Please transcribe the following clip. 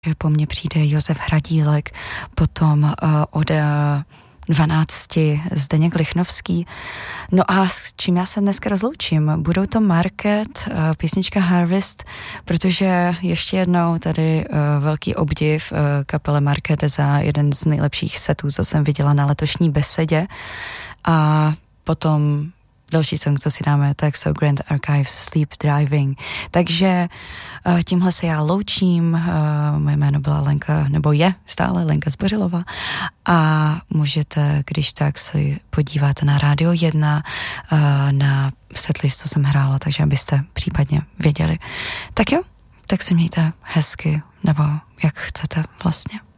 Po mně přijde Josef Hradílek, potom od 12 Zdeněk Lichnovský. No a s čím já se dneska rozloučím? Budou to Market, písnička Harvest, protože ještě jednou tady velký obdiv kapele Market za jeden z nejlepších setů, co jsem viděla na letošní besedě. A potom další song, co si dáme, tak jsou Grand Archives Sleep Driving. Takže tímhle se já loučím. Moje jméno byla Lenka, nebo je stále Lenka Zbořilová. A můžete, když tak, se podívat na Radio 1, na setlist, co jsem hrála, takže abyste případně věděli. Tak jo, tak se mějte hezky, nebo jak chcete vlastně.